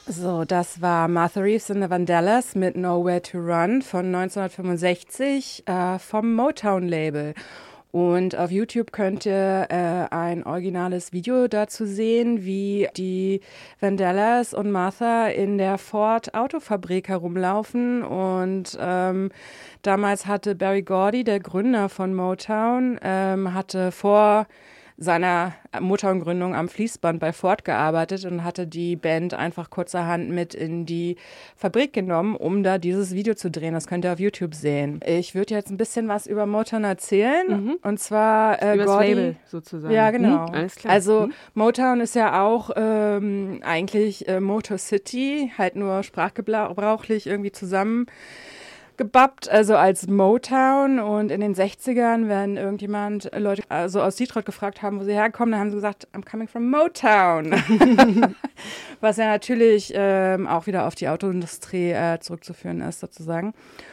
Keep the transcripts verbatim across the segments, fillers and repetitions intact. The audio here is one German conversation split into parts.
So, das war Martha Reeves and the Vandellas mit Nowhere to Run von neunzehnhundertfünfundsechzig äh, vom Motown-Label. Und auf YouTube könnt ihr äh, ein originales Video dazu sehen, wie die Vandellas und Martha in der Ford Autofabrik herumlaufen. Und ähm, damals hatte Berry Gordy, der Gründer von Motown, ähm, hatte vor seiner Motown-Gründung am Fließband bei Ford gearbeitet und hatte die Band einfach kurzerhand mit in die Fabrik genommen, um da dieses Video zu drehen. Das könnt ihr auf YouTube sehen. Ich würde jetzt ein bisschen was über Motown erzählen. Mhm. Und zwar äh, über das Gordy, Label sozusagen. Ja, genau. Hm, alles klar. Also hm? Motown ist ja auch ähm, eigentlich äh, Motor City, halt nur sprachgebrauchlich irgendwie zusammen gebappt, also als Motown. Und in den sechzigern, wenn irgendjemand Leute also aus Detroit gefragt haben, wo sie herkommen, dann haben sie gesagt, I'm coming from Motown. Was ja natürlich ähm, auch wieder auf die Autoindustrie äh, zurückzuführen ist, sozusagen.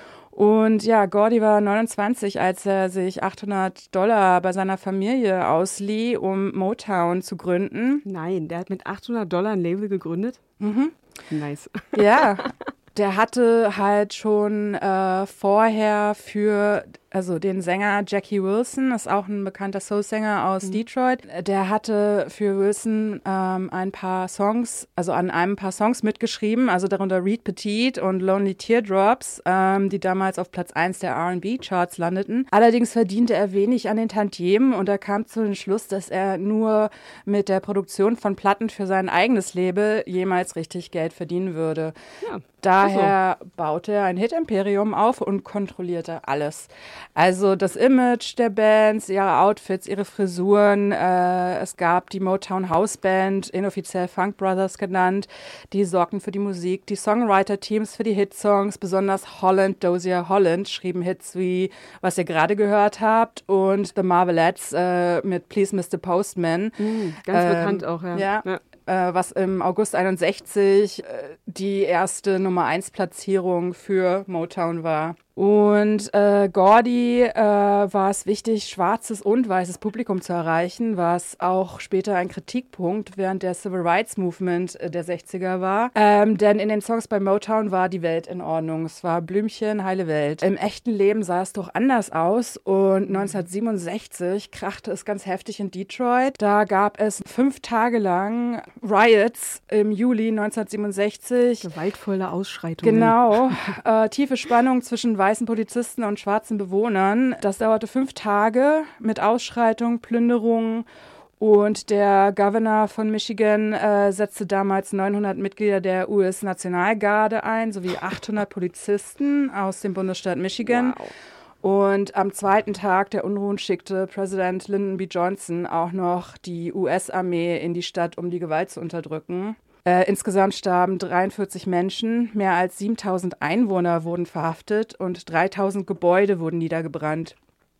Und ja, Gordy war neunundzwanzig, als er sich achthundert Dollar bei seiner Familie auslieh, um Motown zu gründen. Nein, der hat mit achthundert Dollar ein Label gegründet? Mhm. Nice. Ja, der hatte halt schon äh, vorher für, also den Sänger Jackie Wilson, ist auch ein bekannter Soul-Sänger aus mhm. Detroit, der hatte für Wilson ähm, ein paar Songs, also an einem paar Songs mitgeschrieben, also darunter Reed Petite und Lonely Teardrops, ähm, die damals auf Platz eins der R and B-Charts landeten. Allerdings verdiente er wenig an den Tantiemen und er kam zu dem Schluss, dass er nur mit der Produktion von Platten für sein eigenes Label jemals richtig Geld verdienen würde. Ja. Daher baute er ein Hit-Imperium auf und kontrollierte alles. Also das Image der Bands, ihre Outfits, ihre Frisuren. Äh, es gab die Motown House Band, inoffiziell Funk Brothers genannt. Die sorgten für die Musik. Die Songwriter-Teams für die Hitsongs, besonders Holland, Dozier Holland, schrieben Hits wie, was ihr gerade gehört habt, und The Marvelettes äh, mit Please Mister Postman. Mhm, ganz ähm, bekannt auch, ja. Ja. ja. Was im August einundsechzig die erste Nummer eins Platzierung für Motown war. Und äh, Gordy äh, war es wichtig, schwarzes und weißes Publikum zu erreichen, was auch später ein Kritikpunkt während der Civil Rights Movement der sechziger war. Ähm, denn in den Songs bei Motown war die Welt in Ordnung. Es war Blümchen, heile Welt. Im echten Leben sah es doch anders aus. Und neunzehnhundertsiebenundsechzig krachte es ganz heftig in Detroit. Da gab es fünf Tage lang Riots im Juli neunzehnhundertsiebenundsechzig. Gewaltvolle Ausschreitungen. Genau. Äh, tiefe Spannung zwischen weißen Polizisten und schwarzen Bewohnern. Das dauerte fünf Tage mit Ausschreitungen, Plünderungen, und der Governor von Michigan äh, setzte damals neunhundert Mitglieder der U S-Nationalgarde ein, sowie achthundert Polizisten aus dem Bundesstaat Michigan. Wow. Und am zweiten Tag der Unruhen schickte Präsident Lyndon B. Johnson auch noch die U S-Armee in die Stadt, um die Gewalt zu unterdrücken. Äh, insgesamt starben dreiundvierzig Menschen, mehr als siebentausend Einwohner wurden verhaftet und dreitausend Gebäude wurden niedergebrannt.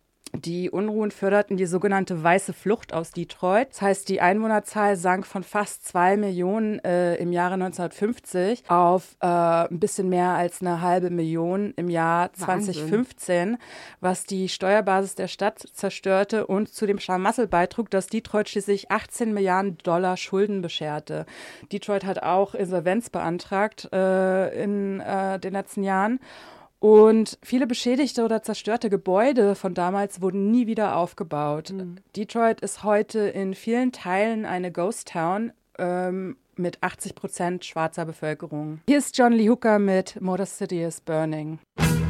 Die Unruhen förderten die sogenannte Weiße Flucht aus Detroit. Das heißt, die Einwohnerzahl sank von fast zwei Millionen äh, im Jahre neunzehnhundertfünfzig auf äh, ein bisschen mehr als eine halbe Million im Jahr zweitausendfünfzehn, Wahnsinn. Was die Steuerbasis der Stadt zerstörte und zu dem Schlamassel beitrug, dass Detroit schließlich achtzehn Milliarden Dollar Schulden bescherte. Detroit hat auch Insolvenz beantragt äh, in äh, den letzten Jahren. Und viele beschädigte oder zerstörte Gebäude von damals wurden nie wieder aufgebaut. Mhm. Detroit ist heute in vielen Teilen eine Ghost Town ähm, mit achtzig Prozent schwarzer Bevölkerung. Hier ist John Lee Hooker mit Motor City is Burning.